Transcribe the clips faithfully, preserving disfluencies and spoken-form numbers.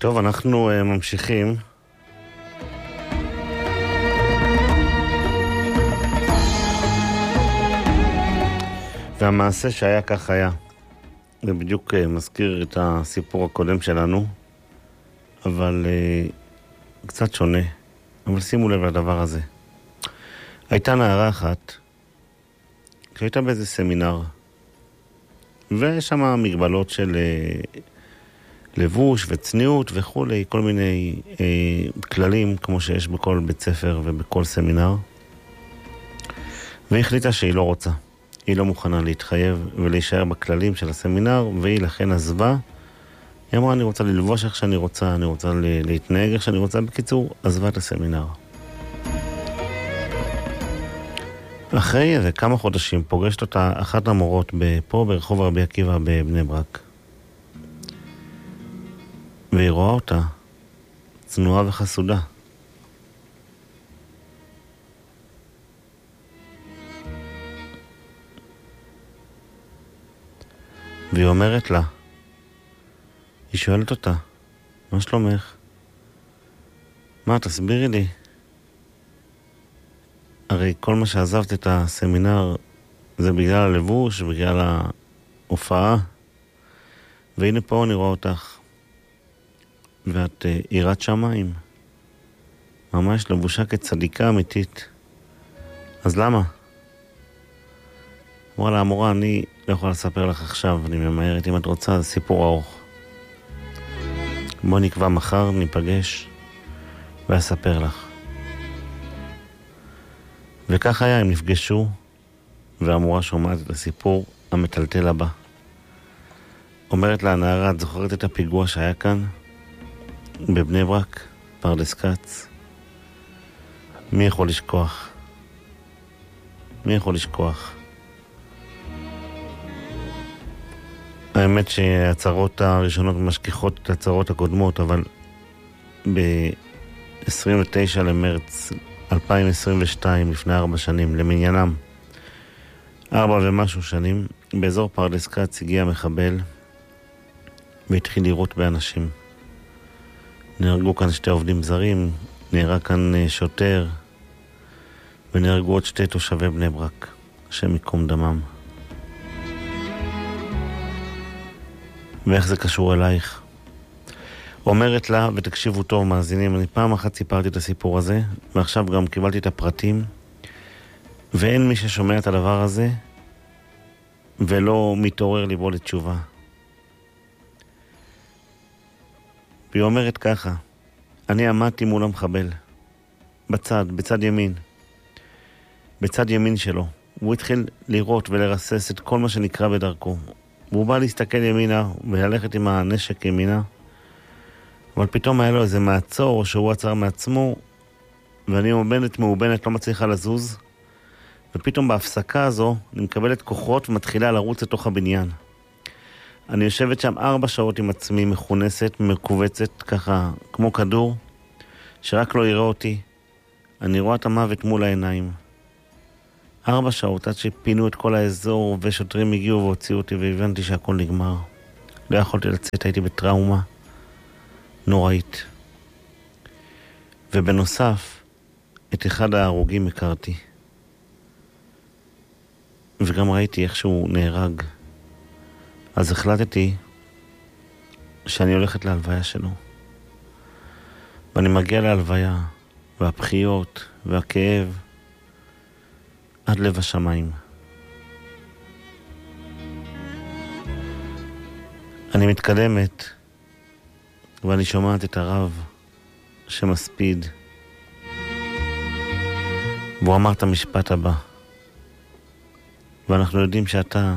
טוב, אנחנו uh, ממשיכים. והמעשה שהיה כך היה. זה בדיוק uh, מזכיר את הסיפור הקודם שלנו, אבל uh, קצת שונה. אבל שימו לב לדבר הזה. הייתה נערה אחת שהייתה באיזה סמינר, ויש שם מגבלות של uh, לבוש וצניעות וכולי, כל מיני uh, כללים כמו שיש בכל בית ספר ובכל סמינר. והיא החליטה שהיא לא רוצה. היא לא מוכנה להתחייב ולהישאר בכללים של הסמינר, והיא לכן עזבה. היא אמרה, אני רוצה ללבוש איך שאני רוצה, אני רוצה להתנהג איך שאני רוצה. בקיצור, עזבה את הסמינר. אחרי איזה כמה חודשים פוגשת אותה אחת המורות פה ברחוב רבי עקיבא בבני ברק. והיא רואה אותה צנועה וחסודה. והיא אומרת לה, היא שואלת אותה, מה שלומך? מה, תסבירי לי. הרי כל מה שעזבת את הסמינר זה בגלל הלבוש, בגלל ההופעה. והנה פה אני רואה אותך. ואת uh, עירת שמיים. ממש לבושה כצדיקה אמיתית. אז למה? אמרה לה, המורה, אני לא יכולה לספר לך עכשיו, אני ממהרת, אם את רוצה, זה סיפור ארוך. בוא נקבע מחר, ניפגש, ואספר לך. וכך היה, הם נפגשו, והמורה שומעת את הסיפור המטלטל הבא. אומרת לה, הנערה, את זוכרת את הפיגוע שהיה כאן? בבני ברק, פרדס כץ. מי יכול לשכוח? מי יכול לשכוח? האמת שהצהרות הראשונות משכיחות את הצהרות הקודמות, אבל ב-עשרים ותשעה למרץ אלפיים עשרים ושתיים, לפני ארבע שנים, למניינם, ארבע ומשהו שנים, באזור פרדס כץ הגיע מחבל והתחיל לירות באנשים. נהרגו כאן שתי עובדים זרים, נהרג כאן שוטר, ונהרגו עוד שתי תושבי בני ברק, השם יקום דמם. ואיך זה קשור אלייך? אומרת לה, ותקשיבו טוב מאזינים, אני פעם אחת סיפרתי את הסיפור הזה, ועכשיו גם קיבלתי את הפרטים, ואין מי ששומע את הדבר הזה, ולא מתעורר ליבו לתשובה. והיא אומרת ככה, אני עמדתי מול המחבל, בצד, בצד ימין, בצד ימין שלו. הוא התחיל לראות ולרסס את כל מה שנקרא בדרכו. והוא בא להסתכל ימינה וללכת עם הנשק ימינה, אבל פתאום היה לו איזה מעצור שהוא עצר מעצמו, ואני מאובנת מאובנת לא מצליחה לזוז, ופתאום בהפסקה הזו אני מקבלת כוחות ומתחילה לרוץ לתוך הבניין. אני יושבת שם ארבע שעות עם עצמי, מכונסת, מקובצת, ככה כמו כדור, שרק לא יראה אותי. אני רואה את המוות מול העיניים. ארבע שעות עד שפינו את כל האזור, ושוטרים הגיעו והוציאו אותי, והבנתי שהכל נגמר. לא יכולתי לצאת, הייתי בטראומה נוראית. ובנוסף, את אחד ההרוגים הכרתי. וגם ראיתי איך שהוא נהרג. אז החלטתי שאני הולכת להלוויה שלו. ואני מגיע להלוויה, והבכיות, והכאב, עד לב השמיים. אני מתקדמת, ואני שומעת את הרב שמספיד. והוא אמר את המשפט הבא. ואנחנו יודעים שאתה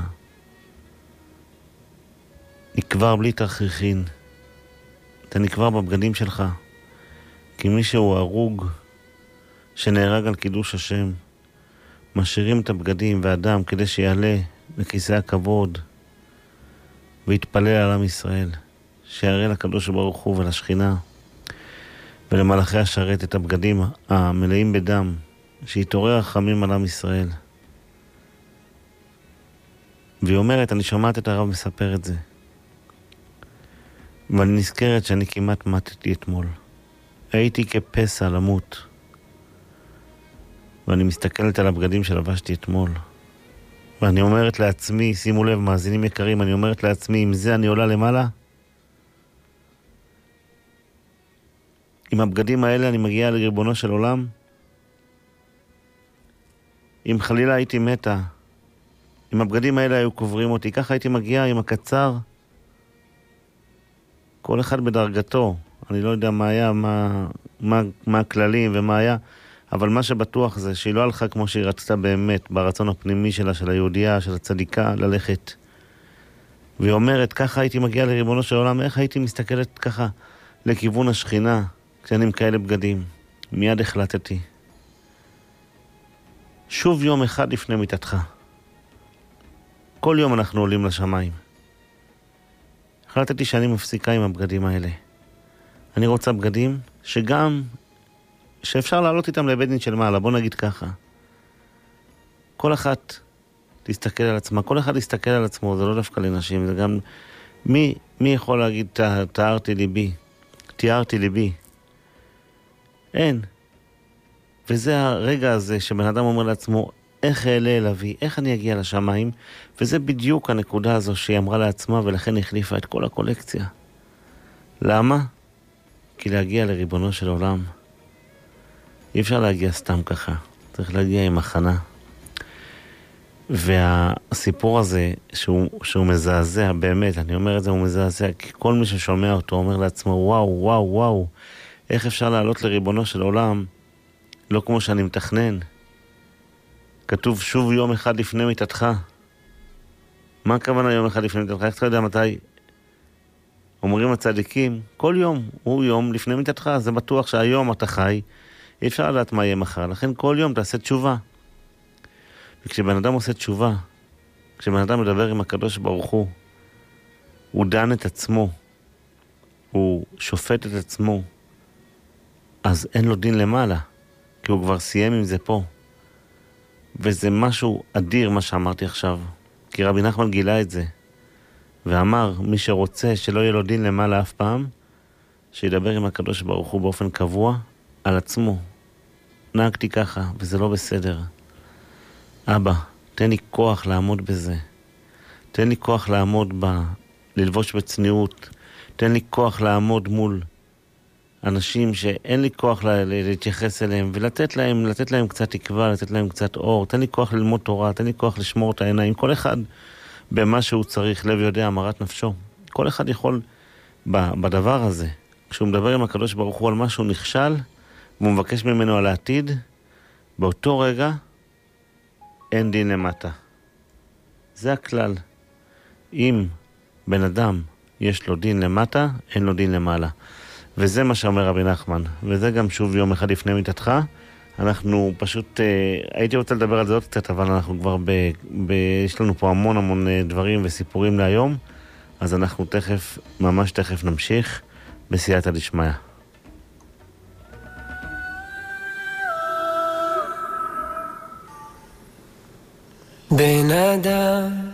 נקבר בלי תרחיחין. אתה נקבר בבגדים שלך. כי מישהו הרוג שנהרג על קידוש השם. משאירים את הבגדים והדם כדי שיעלה לכיסא הכבוד ויתפלל על עם ישראל. שיראה לקדוש ברוך הוא ולשכינה ולמלאכי השרת את הבגדים המלאים בדם. שיתעורר רחמים על עם ישראל. והיא אומרת, אני שומעת את הרב מספר את זה. ואני נזכרת שאני כמעט מתתי אתמול. הייתי כפסע למות. ואני מסתכלת על הבגדים שלבשתי אתמול. ואני אומרת לעצמי, שימו לב, מאזינים יקרים, אני אומרת לעצמי, עם זה אני עולה למעלה? עם הבגדים האלה אני מגיעה לריבונו של עולם? אם חלילה הייתי מתה, אם הבגדים האלה היו קוברים אותי, ככה הייתי מגיעה עם הקצר? כל אחד בדרגתו. אני לא יודע מה היה, מה, מה, מה הכללים ומה היה, אבל מה שבטוח זה שהיא לא הלכה כמו שהיא רצתה באמת, ברצון הפנימי שלה, של היהודייה, של הצדיקה, ללכת. והיא אומרת, ככה הייתי מגיעה לריבונו של עולם, איך הייתי מסתכלת ככה לכיוון השכינה, כשאני עם כאלה בגדים. מיד החלטתי. שוב יום אחד לפני מיטתך. כל יום אנחנו עולים לשמיים. החלטתי שאני מפסיקה עם הבגדים האלה. אני רוצה בגדים שגם, שאפשר לעלות איתם לבית דין של מעלה, בוא נגיד ככה. כל אחת תסתכל על עצמה, כל אחד תסתכל על עצמו, זה לא דווקא לנשים, זה גם, מי, מי יכול להגיד, תיארתי ליבי, תיארתי ליבי? אין. וזה הרגע הזה שבן אדם אומר לעצמו, איך אעלה אל אבי, איך אני אגיע לשמיים, וזה בדיוק הנקודה הזו שהיא אמרה לעצמה, ולכן החליפה את כל הקולקציה. למה? כי להגיע לריבונו של עולם, אי אפשר להגיע סתם ככה, צריך להגיע עם הכנה. והסיפור הזה שהוא, שהוא מזעזע באמת, אני אומר את זה, הוא מזעזע, כי כל מי ששומע אותו אומר לעצמו, וואו, וואו, וואו, איך אפשר לעלות לריבונו של עולם, לא כמו שאני מתכנן. כתוב שוב יום אחד לפני מיטתך. מה הכוונה יום אחד לפני מיטתך? איך אתה יודע מתי? אומרים הצדיקים, כל יום הוא יום לפני מיטתך, זה בטוח שהיום אתה חי, אי אפשר לדעת מה יהיה מחר, לכן כל יום תעשה תשובה. וכשבן אדם עושה תשובה, כשבן אדם מדבר עם הקדוש ברוך הוא, הוא דן את עצמו, הוא שופט את עצמו, אז אין לו דין למעלה, כי הוא כבר סיים עם זה פה. וזה משהו אדיר מה שאמרתי עכשיו, כי רבי נחמן גילה את זה, ואמר, מי שרוצה שלא יהיה לו דין למעלה אף פעם, שידבר עם הקדוש ברוך הוא באופן קבוע על עצמו. נהגתי ככה, וזה לא בסדר. אבא, תן לי כוח לעמוד בזה. תן לי כוח לעמוד ב... ללבוש בצניעות. תן לי כוח לעמוד מול אנשים שאין לי כוח לה... להתייחס אליהם, ולתת להם, לתת להם קצת תקווה, לתת להם קצת אור. תן לי כוח ללמוד תורה, תן לי כוח לשמור את העיניים. כל אחד במה שהוא צריך, לב יודע, אמרת נפשו. כל אחד יכול בדבר הזה, כשהוא מדבר עם הקדוש ברוך הוא על משהו נכשל, והוא מבקש ממנו על העתיד, באותו רגע אין דין למטה. זה הכלל. אם בן אדם יש לו דין למטה, אין לו דין למעלה. וזה מה שאומר רבי נחמן. וזה גם שוב יום אחד לפני מיטתך. אנחנו פשוט, אה, הייתי רוצה לדבר על זה עוד קצת, אבל אנחנו כבר ב, ב, יש לנו פה המון המון דברים וסיפורים להיום, אז אנחנו תכף, ממש תכף נמשיך בסייעתא דשמיא. בן אדם